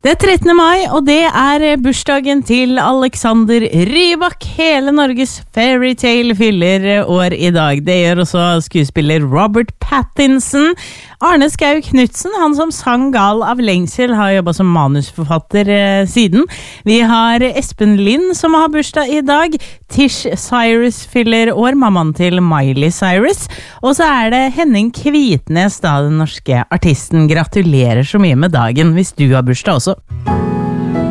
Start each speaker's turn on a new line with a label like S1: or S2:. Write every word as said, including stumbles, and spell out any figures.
S1: Det er trettende mai, og det er bursdagen til Alexander Rybak. Hele Norges fairytale fyller år i dag. Det gjør også skuespiller Robert Pattinson. Arne Skau Knudsen, han som sang Gal av lengsel, har jobbet som manusforfatter eh, siden. Vi har Espen Lind som har bursdag i dag. Tish Cyrus fyller år, mammaen til Miley Cyrus. Og så er det Henning Kvitnes, da den norske artisten. Gratulerer så mye med dagen hvis du har bursdag også.